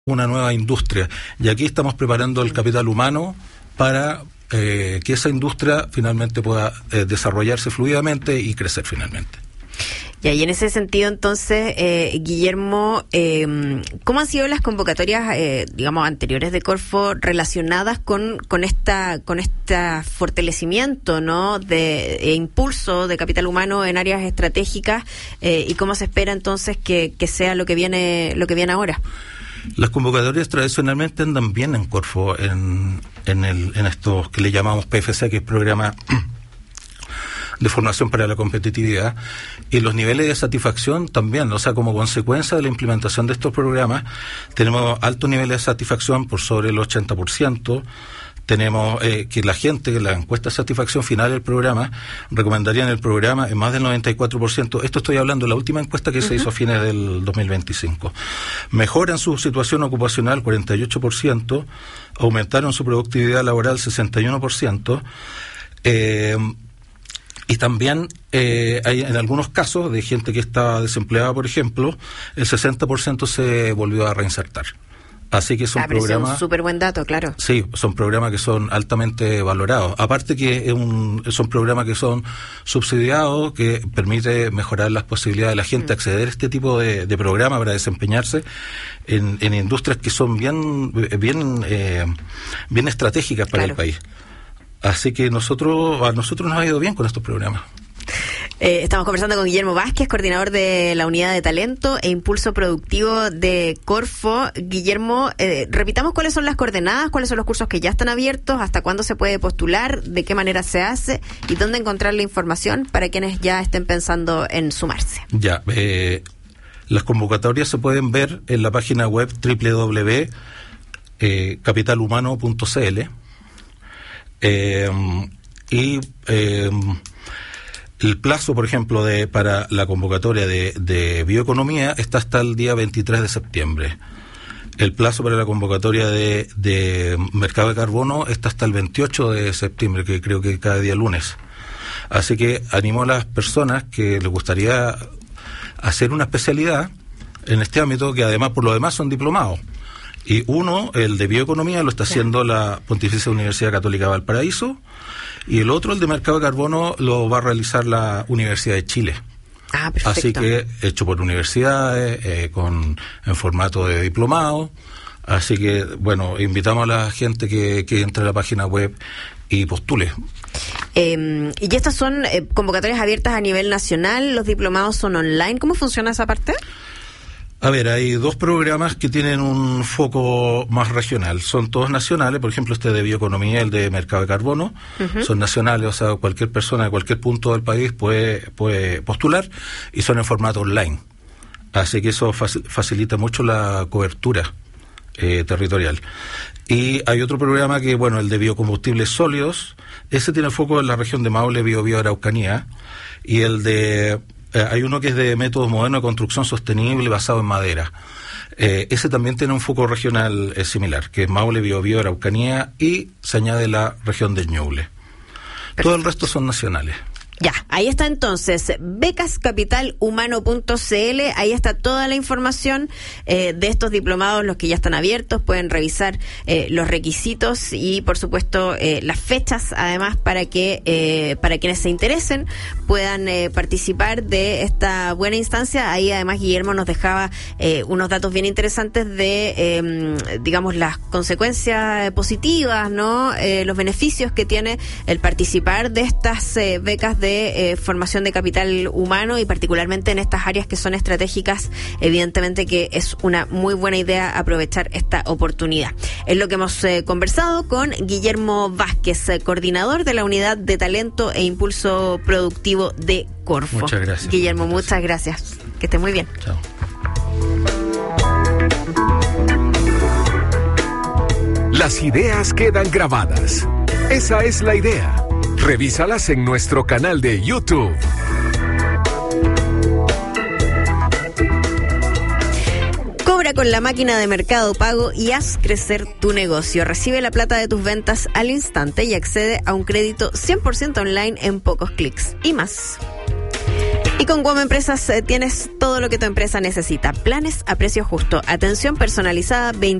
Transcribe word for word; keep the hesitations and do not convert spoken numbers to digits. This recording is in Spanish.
una nueva industria. Y aquí estamos preparando el capital humano para eh, que esa industria finalmente pueda eh, desarrollarse fluidamente y crecer finalmente. Y ahí en ese sentido, entonces, eh, Guillermo, eh, ¿cómo han sido las convocatorias, eh, digamos, anteriores de Corfo relacionadas con con esta con este fortalecimiento, ¿no?, de e impulso de capital humano en áreas estratégicas, eh, y cómo se espera entonces que, que sea lo que viene lo que viene ahora? Las convocatorias tradicionalmente andan bien en Corfo, en en el en estos que le llamamos P F C, que es programa de formación para la competitividad, y los niveles de satisfacción también, o sea, como consecuencia de la implementación de estos programas, tenemos altos niveles de satisfacción por sobre el ochenta por ciento. Tenemos eh, que la gente, que la encuesta de satisfacción final del programa, recomendarían el programa en más del noventa y cuatro por ciento. Esto estoy hablando de la última encuesta que uh-huh. se hizo a fines del dos mil veinticinco. Mejoran su situación ocupacional cuarenta y ocho por ciento, aumentaron su productividad laboral sesenta y uno por ciento, eh, y también eh, hay en algunos casos de gente que estaba desempleada, por ejemplo, el sesenta por ciento se volvió a reinsertar. Así que son ah, programas... Es un súper buen dato, claro. Sí, son programas que son altamente valorados. Aparte que es un, son programas que son subsidiados, que permite mejorar las posibilidades de la gente mm. acceder a este tipo de, de programas para desempeñarse en, en industrias que son bien, bien, eh, bien estratégicas para claro. el país. Así que nosotros a nosotros nos ha ido bien con estos programas. Eh, estamos conversando con Guillermo Vázquez, coordinador de la Unidad de Talento e Impulso Productivo de Corfo. Guillermo, eh, repitamos cuáles son las coordenadas, cuáles son los cursos que ya están abiertos, hasta cuándo se puede postular, de qué manera se hace y dónde encontrar la información para quienes ya estén pensando en sumarse. Ya, eh, las convocatorias se pueden ver en la página web doble u doble u doble u punto capital humano punto c l. Eh, y eh, el plazo, por ejemplo, de para la convocatoria de, de bioeconomía está hasta el día veintitrés de septiembre. El plazo para la convocatoria de, de mercado de carbono está hasta el veintiocho de septiembre, que creo que cada día lunes. Así que animo a las personas que les gustaría hacer una especialidad en este ámbito, que además por lo demás son diplomados. Y uno, el de bioeconomía, lo está haciendo la Pontificia Universidad Católica de Valparaíso, y el otro, el de mercado de carbono, lo va a realizar la Universidad de Chile. Ah, perfecto. Así que hecho por universidades, eh, con en formato de diplomado. Así que, bueno, invitamos a la gente que, que entre a la página web y postule. Eh, y estas son eh, convocatorias abiertas a nivel nacional, los diplomados son online. ¿Cómo funciona esa parte? A ver, hay dos programas que tienen un foco más regional. Son todos nacionales, por ejemplo, este de bioeconomía, el de mercado de carbono, uh-huh. son nacionales, o sea, cualquier persona de cualquier punto del país puede, puede postular, y son en formato online. Así que eso fac- facilita mucho la cobertura eh, territorial. Y hay otro programa que, bueno, el de biocombustibles sólidos, ese tiene foco en la región de Maule, Biobío, Araucanía, y el de... Eh, hay uno que es de métodos modernos de construcción sostenible basado en madera. Eh, ese también tiene un foco regional eh, similar, que es Maule, Biobío, Araucanía, y se añade la región del Ñuble. Perfecto. Todo el resto son nacionales. Ya, ahí está entonces, becas capital humano punto c l, ahí está toda la información eh, de estos diplomados, los que ya están abiertos, pueden revisar eh, los requisitos y por supuesto eh, las fechas, además, para que eh, para quienes se interesen puedan eh, participar de esta buena instancia. Ahí además Guillermo nos dejaba eh, unos datos bien interesantes de, eh, digamos, las consecuencias positivas, ¿no? Eh, los beneficios que tiene el participar de estas eh, becas de De, eh, formación de capital humano, y particularmente en estas áreas que son estratégicas. Evidentemente que es una muy buena idea aprovechar esta oportunidad. Es lo que hemos eh, conversado con Guillermo Vázquez, eh, coordinador de la Unidad de Talento e Impulso Productivo de Corfo. Muchas gracias. Guillermo, muchas gracias. Que esté muy bien. Chao. Las ideas quedan grabadas. Esa es la idea. Revísalas en nuestro canal de YouTube. Cobra con la máquina de Mercado Pago y haz crecer tu negocio. Recibe la plata de tus ventas al instante y accede a un crédito cien por ciento online en pocos clics y más. Y con Guamo Empresas eh, tienes todo lo que tu empresa necesita. Planes a precio justo, atención personalizada,